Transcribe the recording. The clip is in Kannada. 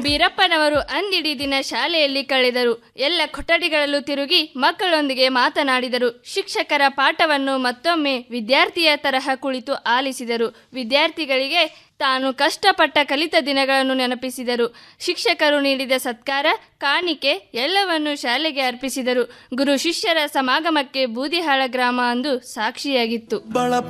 ವೀರಪ್ಪನವರು ಅಂದಿಡೀ ದಿನ ಶಾಲೆಯಲ್ಲಿ ಕಳೆದರು. ಎಲ್ಲ ಕೊಠಡಿಗಳಲ್ಲೂ ತಿರುಗಿ ಮಕ್ಕಳೊಂದಿಗೆ ಮಾತನಾಡಿದರು. ಶಿಕ್ಷಕರ ಪಾಠವನ್ನು ಮತ್ತೊಮ್ಮೆ ವಿದ್ಯಾರ್ಥಿಯ ತರಹ ಕುಳಿತು ಆಲಿಸಿದರು. ವಿದ್ಯಾರ್ಥಿಗಳಿಗೆ ತಾನು ಕಷ್ಟಪಟ್ಟ ಕಲಿತ ದಿನಗಳನ್ನು ನೆನಪಿಸಿದರು. ಶಿಕ್ಷಕರು ನೀಡಿದ ಸತ್ಕಾರ, ಕಾಣಿಕೆ ಎಲ್ಲವನ್ನೂ ಶಾಲೆಗೆ ಅರ್ಪಿಸಿದರು. ಗುರು ಶಿಷ್ಯರ ಸಮಾಗಮಕ್ಕೆ ಬೂದಿಹಾಳ ಗ್ರಾಮ ಅಂದು ಸಾಕ್ಷಿಯಾಗಿತ್ತು.